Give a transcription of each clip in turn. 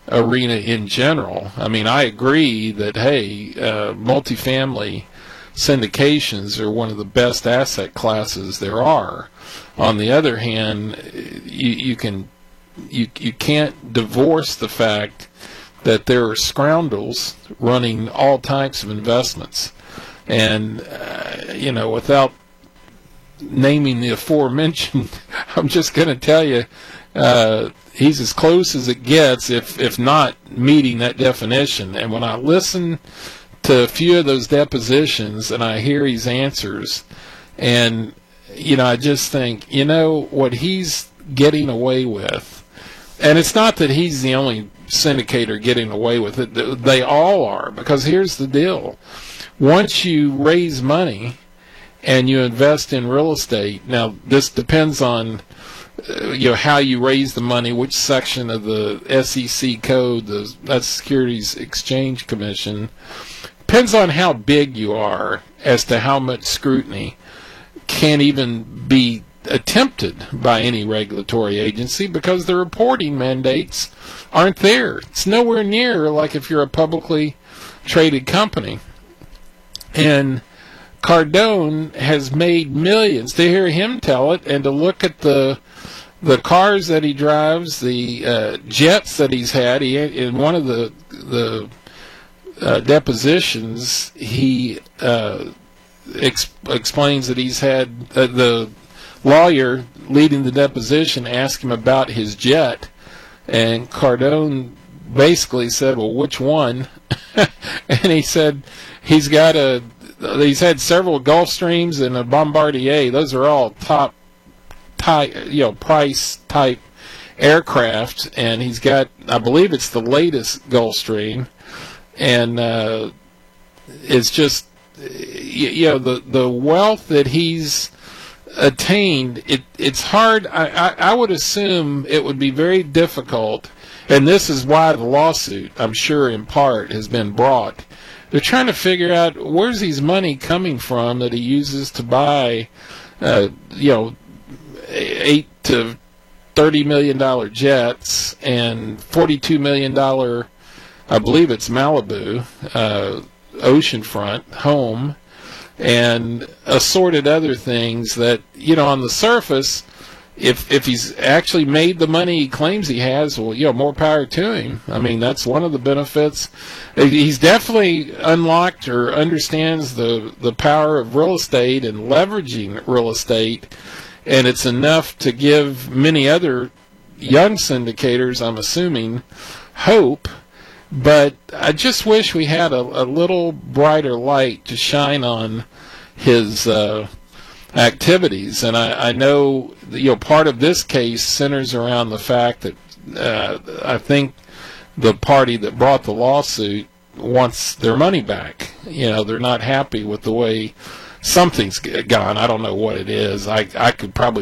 arena in general. I mean, I agree that, hey, multifamily syndications are one of the best asset classes there are. On the other hand, you can't divorce the fact that there are scoundrels running all types of investments. And, without naming the aforementioned, I'm just going to tell you, he's as close as it gets, if not meeting that definition. And when I listen to a few of those depositions and I hear his answers, and, I just think, what he's getting away with, and it's not that he's the only syndicator getting away with it. They all are, because here's the deal. Once you raise money and you invest in real estate, now this depends on how you raise the money, which section of the SEC code, that's Securities Exchange Commission, depends on how big you are as to how much scrutiny can even be attempted by any regulatory agency, because the reporting mandates aren't there. It's nowhere near like if you're a publicly traded company. And Cardone has made millions. To hear him tell it, and to look at the cars that he drives, the jets that he's had. In one of the depositions, he explains that he's had the lawyer leading the deposition asked him about his jet, and Cardone basically said, well, which one? And he said he's had several Gulfstreams and a Bombardier. Those are all top price type aircraft, and he's got, I believe it's the latest Gulfstream, and it's just, the wealth that he's attained, it's hard. I would assume it would be very difficult, and this is why the lawsuit, I'm sure in part, has been brought. They're trying to figure out where's his money coming from that he uses to buy $8 to $30 million jets and $42 million, I believe it's Malibu, oceanfront home, and assorted other things that, on the surface, if he's actually made the money he claims he has, well, more power to him. I mean, that's one of the benefits. He's definitely unlocked or understands the power of real estate and leveraging real estate, and it's enough to give many other young syndicators, I'm assuming, hope. But I just wish we had a little brighter light to shine on his activities. And I know, part of this case centers around the fact that I think the party that brought the lawsuit wants their money back. They're not happy with the way something's gone. I don't know what it is. I could probably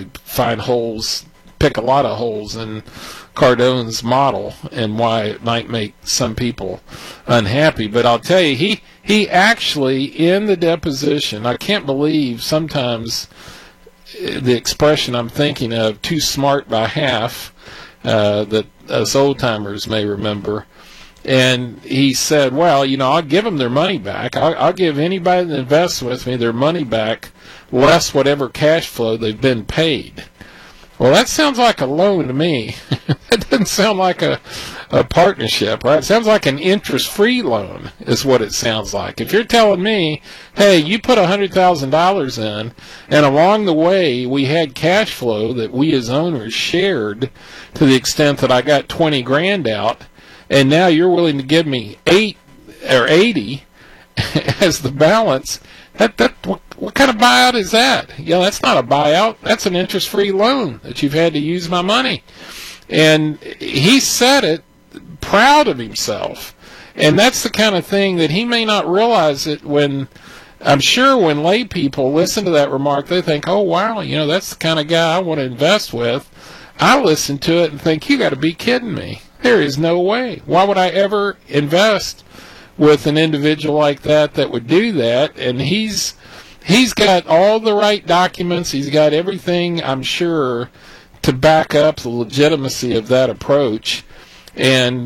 pick a lot of holes in Cardone's model and why it might make some people unhappy. But I'll tell you, he actually, in the deposition, I can't believe sometimes the expression I'm thinking of, too smart by half, that us old-timers may remember. And he said, well, I'll give them their money back. I'll give anybody that invests with me their money back, less whatever cash flow they've been paid. Well, that sounds like a loan to me. It doesn't sound like a partnership, right? It sounds like an interest-free loan is what it sounds like. If you're telling me, hey, you put $100,000 in, and along the way we had cash flow that we as owners shared to the extent that I got 20 grand out, and now you're willing to give me 8 or 80 as the balance, what kind of buyout is that? That's not a buyout. That's an interest-free loan that you've had to use my money. And he said it proud of himself. And that's the kind of thing that he may not realize it when, I'm sure when lay people listen to that remark, they think, oh, wow, that's the kind of guy I want to invest with. I listen to it and think, you got to be kidding me. There is no way. Why would I ever invest with an individual like that would do that? And he's got all the right documents. He's got everything, I'm sure, to back up the legitimacy of that approach. And